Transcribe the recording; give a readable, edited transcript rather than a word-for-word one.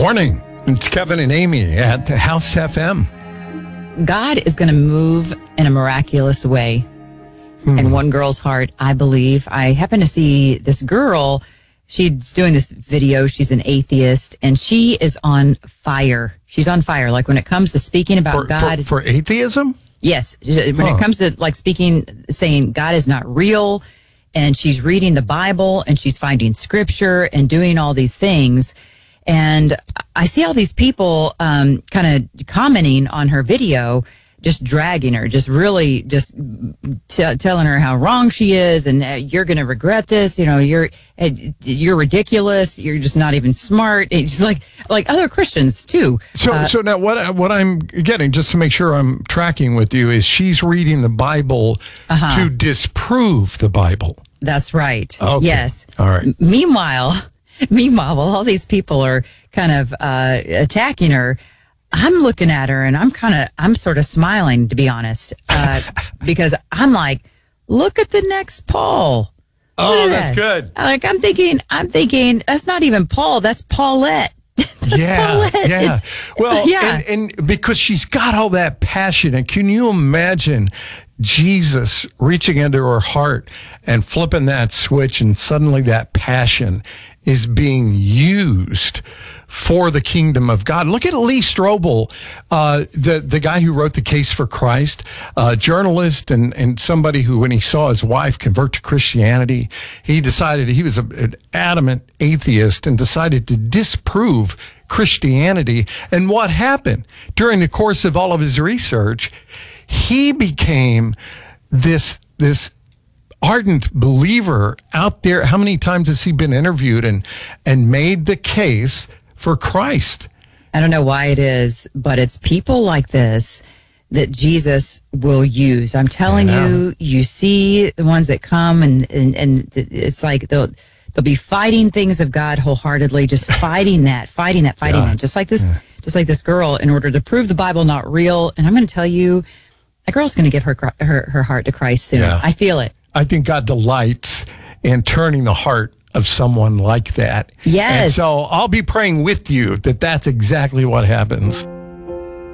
morning. It's Kevin and Amy at House FM. God is going to move in a miraculous way in one girl's heart, I believe. I happen to see this girl. She's doing this video. She's an atheist, and she is on fire. She's on fire. Like when it comes to speaking about God. For atheism? Yes. When it comes to like speaking, saying God is not real, and she's reading the Bible, and she's finding scripture and doing all these things. And I see all these people kind of commenting on her video, just dragging her, just really just telling her how wrong she is, and you're going to regret this. You know, you're ridiculous. You're just not even smart. It's like other Christians too. So now what I'm getting, just to make sure I'm tracking with you, is she's reading the Bible to disprove the Bible. That's right. Okay. Yes. All right. Meanwhile, while all these people are kind of attacking her, I'm looking at her and I'm sort of smiling, to be honest, because I'm like, look at the next Paul. Oh, that's good. I'm thinking, that's not even Paul, that's Paulette. Paulette. Yeah. Well, yeah. And because she's got all that passion, and can you imagine Jesus reaching into her heart and flipping that switch, and suddenly that passion is being used for the kingdom of God. Look at Lee Strobel, the guy who wrote The Case for Christ, a journalist and somebody who, when he saw his wife convert to Christianity, he decided he was an adamant atheist and decided to disprove Christianity. And what happened? During the course of all of his research, he became this ardent believer out there. How many times has he been interviewed and made the case for Christ? I don't know why it is, but it's people like this that Jesus will use. I'm telling you, you see the ones that come and it's like they'll be fighting things of God wholeheartedly, just fighting that, just like this girl, in order to prove the Bible not real. And I'm going to tell you, that girl's going to give her heart to Christ soon. Yeah. I feel it. I think God delights in turning the heart of someone like that. Yes. And so I'll be praying with you that that's exactly what happens.